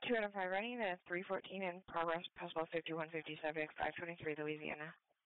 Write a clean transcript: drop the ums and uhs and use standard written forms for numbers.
205 running, that's 314 in progress, possible 5150 subject 523 Louisiana.